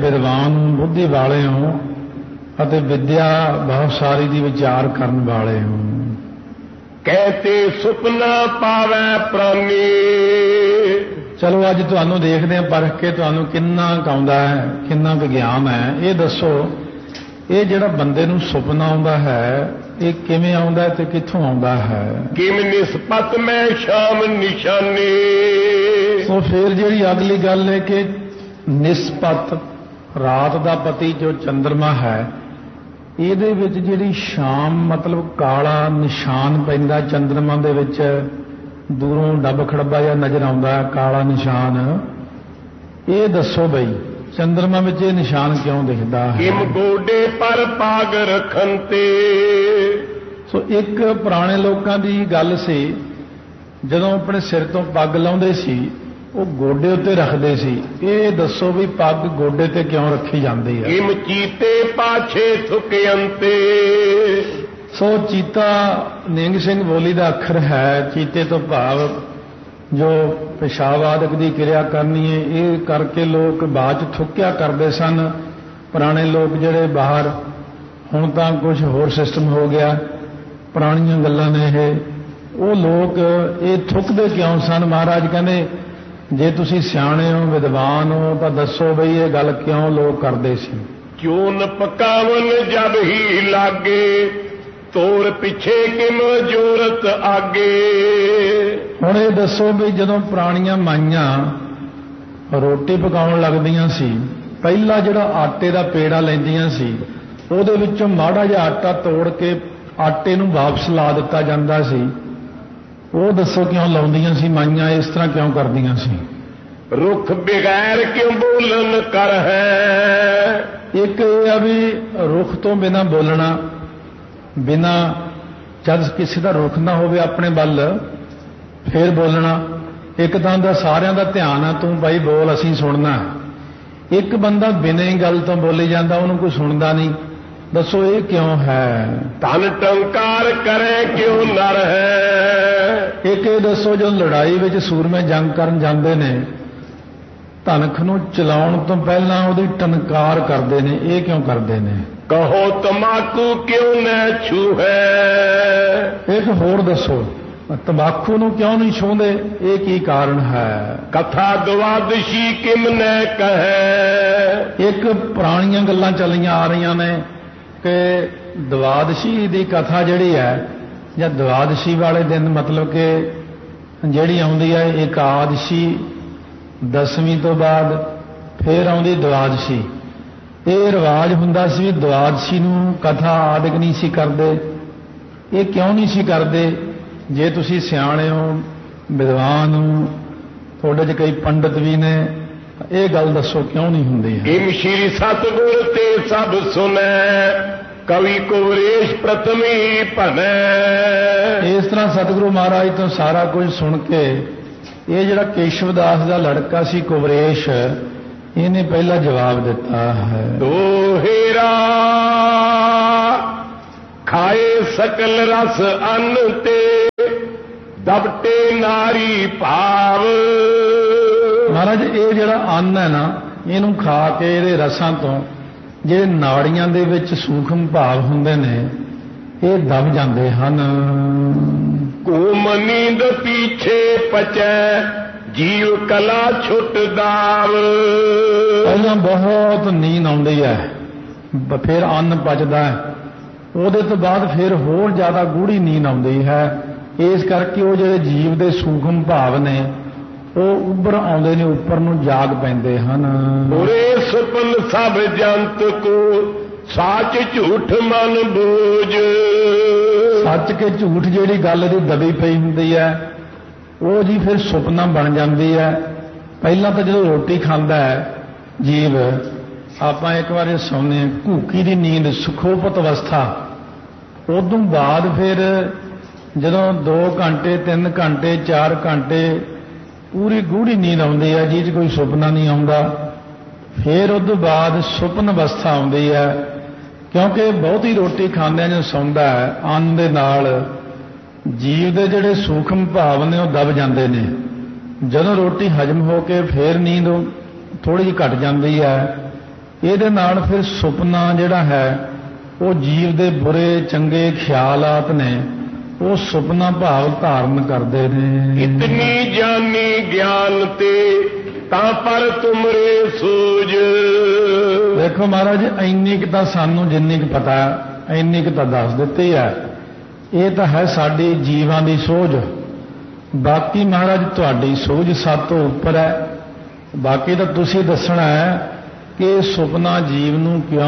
विद्वान हो, बुद्धि वाले हो ਅਤੇ विद्या बहुत सारी दी विचार करने वाले हो। कहते सुपना पावै प्राणी। चलो अज तुहानू देखते हैं परख के तुहानू किन्ना आउंदा है, किन्ना विज्ञान है। ये दसो ये जिहड़ा बंदे नू सुपना आउंदा है ये किवें आउंदा है ते कित्थों आउंदा है? किम निस्बत में शाम निशानी। तो फिर जिहड़ी अगली गल है कि निस्बत रात दा पति जो चंद्रमा है ਇਹਦੇ ਵਿੱਚ ਜਿਹੜੀ ਸ਼ਾਮ ਮਤਲਬ ਕਾਲਾ ਨਿਸ਼ਾਨ ਪੈਂਦਾ ਚੰਦਰਮਾ ਦੇ ਵਿੱਚ, ਦੂਰੋਂ ਡੱਬ ਖੜੱਬਾ ਜਿਹਾ ਨਜ਼ਰ ਆਉਂਦਾ ਕਾਲਾ ਨਿਸ਼ਾਨ। ਇਹ ਦੱਸੋ ਬਈ ਚੰਦਰਮਾ ਵਿੱਚ ਇਹ ਨਿਸ਼ਾਨ ਕਿਉਂ ਦਿਖਦਾ ਹੈ? ਕਿਮ ਗੋਡੇ ਪਰ ਪਾਗ ਰੱਖਣ ਤੇ। ਸੋ ਇੱਕ ਪੁਰਾਣੇ ਲੋਕਾਂ ਦੀ ਗੱਲ ਸੀ, ਜਦੋਂ ਆਪਣੇ ਸਿਰ ਤੋਂ ਪੱਗ ਲਾਉਂਦੇ ਸੀ ਉਹ ਗੋਡੇ ਉੱਤੇ ਰੱਖਦੇ ਸੀ। ਇਹ ਦੱਸੋ ਵੀ ਪੱਗ ਗੋਡੇ ਤੇ ਕਿਉਂ ਰੱਖੀ ਜਾਂਦੀ ਹੈ? ਕਿਮ ਚੀਤੇ ਪਾਛੇ ਥੁਕਿਅੰਤੇ। ਸੋ ਚੀਤਾ ਨਿੰਗ ਸਿੰਘ ਬੋਲੀ ਦਾ ਅੱਖਰ ਹੈ। ਚੀਤੇ ਤੋਂ ਭਾਵ ਜੋ ਪਿਸ਼ਾਬ ਆਦਿਕ ਦੀ ਕਿਰਿਆ ਕਰਨੀ ਹੈ, ਇਹ ਕਰਕੇ ਲੋਕ ਬਾਅਦ ਚ ਥੁੱਕਿਆ ਕਰਦੇ ਸਨ। ਪੁਰਾਣੇ ਲੋਕ ਜਿਹੜੇ ਬਾਹਰ, ਹੁਣ ਤਾਂ ਕੁਝ ਹੋਰ ਸਿਸਟਮ ਹੋ ਗਿਆ, ਪੁਰਾਣੀਆਂ ਗੱਲਾਂ ਨੇ ਇਹ। ਉਹ ਲੋਕ ਇਹ ਥੁੱਕਦੇ ਕਿਉਂ ਸਨ? ਮਹਾਰਾਜ ਕਹਿੰਦੇ ਜੇ ਤੁਸੀਂ ਸਿਆਣੇ ਹੋ, ਵਿਦਵਾਨ ਹੋ ਤਾਂ ਦੱਸੋ ਬਈ ਇਹ ਗੱਲ ਕਿਉਂ ਲੋਕ ਕਰਦੇ ਸੀ? ਕਿਉਂ ਨ ਪਕਾਵਨ ਜਬ ਹੀ ਲਾਗੇ, ਤੋਰ ਪਿੱਛੇ ਕਿਮ ਜੋਰਤ ਆਗੇ। ਹੁਣ ਇਹ ਦੱਸੋ ਵੀ ਜਦੋਂ ਪੁਰਾਣੀਆਂ ਮਾਈਆਂ ਰੋਟੀ ਪਕਾਉਣ ਲੱਗਦੀਆਂ ਸੀ, ਪਹਿਲਾ ਜਿਹੜਾ ਆਟੇ ਦਾ ਪੇੜਾ ਲੈਂਦੀਆਂ ਸੀ ਉਹਦੇ ਵਿੱਚੋਂ ਮਾੜਾ ਜਿਹਾ ਆਟਾ ਤੋੜ ਕੇ ਆਟੇ ਨੂੰ ਵਾਪਸ ਲਾ ਦਿੱਤਾ ਜਾਂਦਾ ਸੀ। ਉਹ ਦੱਸੋ ਕਿਉਂ ਲਾਉਂਦੀਆਂ ਸੀ ਮਾਈਆਂ? ਇਸ ਤਰ੍ਹਾਂ ਕਿਉਂ ਕਰਦੀਆਂ ਸੀ? ਰੁੱਖ ਬਗੈਰ ਕਿਉਂ ਬੋਲਣ ਕਰ ਹੈ। ਇੱਕ ਇਹ ਆ ਵੀ ਰੁੱਖ ਤੋਂ ਬਿਨਾਂ ਬੋਲਣਾ, ਬਿਨਾਂ ਜਦ ਕਿਸੇ ਦਾ ਰੁੱਖ ਨਾ ਹੋਵੇ ਆਪਣੇ ਵੱਲ ਫੇਰ ਬੋਲਣਾ। ਇੱਕ ਤਾਂ ਦਾ ਸਾਰਿਆਂ ਦਾ ਧਿਆਨ ਆ, ਤੂੰ ਬਾਈ ਬੋਲ ਅਸੀਂ ਸੁਣਨਾ। ਇੱਕ ਬੰਦਾ ਬਿਨਾਂ ਹੀ ਗੱਲ ਤੋਂ ਬੋਲੀ ਜਾਂਦਾ, ਉਹਨੂੰ ਕੋਈ ਸੁਣਦਾ ਨਹੀਂ। ਦੱਸੋ ਇਹ ਕਿਉਂ ਹੈ? ਧਨ ਟੰਕਾਰ ਕਰੇ ਕਿਉਂ ਨਰ ਹੈ। ਇੱਕ ਇਹ ਦੱਸੋ ਜਦੋਂ ਲੜਾਈ ਵਿੱਚ ਸੂਰਮੇ ਜੰਗ ਕਰਨ ਜਾਂਦੇ ਨੇ, ਧਨਖ ਨੂੰ ਚਲਾਉਣ ਤੋਂ ਪਹਿਲਾਂ ਉਹਦੀ ਟਨਕਾਰ ਕਰਦੇ ਨੇ, ਇਹ ਕਿਉਂ ਕਰਦੇ ਨੇ? ਕਹੋ ਤਮਾਕੂ ਕਿਉਂ ਨਾ ਛੂਹੈ। ਇੱਕ ਹੋਰ ਦੱਸੋ ਤੰਬਾਕੂ ਨੂੰ ਕਿਉਂ ਨਹੀਂ ਛੂਹਦੇ? ਇਹ ਕੀ ਕਾਰਨ ਹੈ? ਕਥਾ ਦਵਾਦਸ਼ੀ ਕਿਮ ਨੈ ਕਹੈ। ਇੱਕ ਪੁਰਾਣੀਆਂ ਗੱਲਾਂ ਚੱਲੀਆਂ ਆ ਰਹੀਆਂ ਨੇ ਕਿ ਦਵਾਦਸ਼ੀ ਦੀ ਕਥਾ ਜਿਹੜੀ ਹੈ, ਜਾਂ ਦਵਾਦਸ਼ੀ ਵਾਲੇ ਦਿਨ ਮਤਲਬ ਕਿ ਜਿਹੜੀ ਆਉਂਦੀ ਹੈ ਇਕਾਦਸ਼ੀ, ਦਸਵੀਂ ਤੋਂ ਬਾਅਦ ਫੇਰ ਆਉਂਦੀ ਦਵਾਦਸ਼ੀ। ਇਹ ਰਿਵਾਜ ਹੁੰਦਾ ਸੀ ਵੀ ਦਵਾਦਸ਼ੀ ਨੂੰ ਕਥਾ ਆਦਿਕ ਨਹੀਂ ਸੀ ਕਰਦੇ। ਇਹ ਕਿਉਂ ਨਹੀਂ ਸੀ ਕਰਦੇ? ਜੇ ਤੁਸੀਂ ਸਿਆਣੇ ਹੋ, ਵਿਦਵਾਨ ਹੋ, ਤੁਹਾਡੇ 'ਚ ਕਈ ਪੰਡਤ ਵੀ ਨੇ, ਇਹ ਗੱਲ ਦੱਸੋ ਕਿਉਂ ਨਹੀਂ ਹੁੰਦੀ ਹੈ? ਕਿਮ ਸ਼੍ਰੀ ਸਤਿਗੁਰ ਤੇ ਸਭ ਸੁਨੈ, ਕਵੀ ਕੁਵਰੇਸ਼ ਪ੍ਰਥਮੀ ਭਨੈ। ਇਸ ਤਰ੍ਹਾਂ ਸਤਿਗੁਰੂ ਮਹਾਰਾਜ ਤੋਂ ਸਾਰਾ ਕੁਝ ਸੁਣ ਕੇ ਇਹ ਜਿਹੜਾ ਕੇਸ਼ਵਦਾਸ ਦਾ ਲੜਕਾ ਸੀ ਕੁਵਰੇਸ਼, ਇਹਨੇ ਪਹਿਲਾ ਜਵਾਬ ਦਿੱਤਾ ਹੈ, ਦੋਹੇਰਾ ਖਾਏ ਸਕਲ ਰਸ ਅੰਨ ਤੇ ਦਬਟੇ ਨਾਰੀ ਭਾਵ। ਮਹਾਰਾਜ ਇਹ ਜਿਹੜਾ ਅੰਨ ਹੈ ਨਾ, ਇਹਨੂੰ ਖਾ ਕੇ ਇਹਦੇ ਰਸਾਂ ਤੋਂ ਜਿਹੜੇ ਨਾੜੀਆਂ ਦੇ ਵਿੱਚ ਸੂਖਮ ਭਾਵ ਹੁੰਦੇ ਨੇ ਇਹ ਦਬ ਜਾਂਦੇ ਹਨ। ਘੂਮ ਨੀਂਦ ਪੀਛੇ ਪਚੈ ਜੀਵ ਕਲਾ ਛੁੱਟ ਦਾਵ। ਪਹਿਲਾਂ ਬਹੁਤ ਨੀਂਦ ਆਉਂਦੀ ਹੈ, ਫਿਰ ਅੰਨ ਪਚਦਾ ਹੈ, ਉਹਦੇ ਤੋਂ ਬਾਅਦ ਫਿਰ ਹੋਰ ਜ਼ਿਆਦਾ ਗੂੜੀ ਨੀਂਦ ਆਉਂਦੀ ਹੈ। ਇਸ ਕਰਕੇ ਉਹ ਜਿਹੜੇ ਜੀਵ ਦੇ ਸੂਖਮ ਭਾਵ ਨੇ ਉਹ ਉੱਭਰ ਆਉਂਦੇ ਨੇ, ਉੱਪਰ ਨੂੰ ਜਾਗ ਪੈਂਦੇ ਹਨ। ਉਰੇ ਸੁਪਨ ਸਭ ਜੰਤ ਕੋ ਸੱਚ ਝੂਠ ਮਨ ਬੂਝ। ਸੱਚ ਕੇ ਝੂਠ ਜਿਹੜੀ ਗੱਲ ਦੀ ਦਬੀ ਪਈ ਹੁੰਦੀ ਹੈ ਉਹ ਜੀ ਫਿਰ ਸੁਪਨਾ ਬਣ ਜਾਂਦੀ ਹੈ। ਪਹਿਲਾਂ ਤਾਂ ਜਦੋਂ ਰੋਟੀ ਖਾਂਦਾ ਹੈ ਜੀਵ, ਆਪਾਂ ਇੱਕ ਵਾਰ ਸੌਂਦੇ ਘੂਕੀ ਦੀ ਨੀਂਦ ਸੁਖੋਪਤ ਅਵਸਥਾ, ਉਦੋਂ ਬਾਅਦ ਫਿਰ ਜਦੋਂ 2 ਘੰਟੇ 3 ਘੰਟੇ 4 ਘੰਟੇ ਪੂਰੀ ਗੂੜੀ ਨੀਂਦ ਆਉਂਦੀ ਹੈ ਜਿਹਦੇ 'ਚ ਕੋਈ ਸੁਪਨਾ ਨਹੀਂ ਆਉਂਦਾ, ਫਿਰ ਉਦੋਂ ਬਾਅਦ ਸੁਪਨ ਅਵਸਥਾ ਆਉਂਦੀ ਹੈ। ਕਿਉਂਕਿ ਬਹੁਤੀ ਰੋਟੀ ਖਾਂਦਿਆਂ ਜਦੋਂ ਸੌਂਦਾ ਹੈ, ਅੰਨ ਦੇ ਨਾਲ ਜੀਵ ਦੇ ਜਿਹੜੇ ਸੂਖਮ ਭਾਵ ਨੇ ਉਹ ਦਬ ਜਾਂਦੇ ਨੇ। ਜਦੋਂ ਰੋਟੀ ਹਜਮ ਹੋ ਕੇ ਫਿਰ ਨੀਂਦ ਥੋੜੀ ਜਿਹੀ ਘਟ ਜਾਂਦੀ ਹੈ, ਇਹਦੇ ਨਾਲ ਫਿਰ ਸੁਪਨਾ ਜਿਹੜਾ ਹੈ ਉਹ ਜੀਵ ਦੇ ਬੁਰੇ ਚੰਗੇ ਖਿਆਲਾਤ ਨੇ ਉਹ ਸੁਪਨਾ ਭਾਵ ਧਾਰਨ ਕਰਦੇ ਨੇ। ਇਤਨੀ ਜਾਨੀ ਗਿਆਨ ਤੇ ਤਾਂ ਪਰ ਤੁਮਰੇ ਸੂਝ। ਦੇਖੋ ਮਹਾਰਾਜ ਇੰਨੀ ਕੁ ਤਾਂ ਸਾਨੂੰ ਜਿੰਨੀ ਕੁ ਪਤਾ ਇੰਨੀ ਕੁ ਤਾਂ ਦੱਸ ਦਿੱਤੀ ਹੈ, ਇਹ ਤਾਂ ਹੈ ਸਾਡੀ ਜੀਵਾਂ ਦੀ ਸੋਝ। ਬਾਕੀ ਮਹਾਰਾਜ ਤੁਹਾਡੀ ਸੋਝ ਸਭ ਤੋਂ ਉੱਪਰ ਹੈ। ਬਾਕੀ ਤਾਂ ਤੁਸੀਂ ਦੱਸਣਾ ਹੈ ਕਿ ਸੁਪਨਾ ਜੀਵ ਨੂੰ ਕਿਉਂ